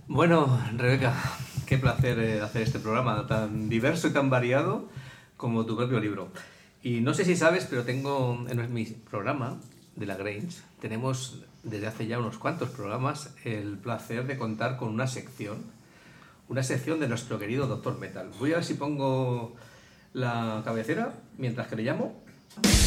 Bueno, Rebeca, qué placer hacer este programa tan diverso y tan variado como tu propio libro. Y no sé si sabes, pero tengo en mi programa de La Grange, tenemos desde hace ya unos cuantos programas el placer de contar con una sección de nuestro querido Doctor Metal. Voy a ver si pongo la cabecera mientras que le llamo.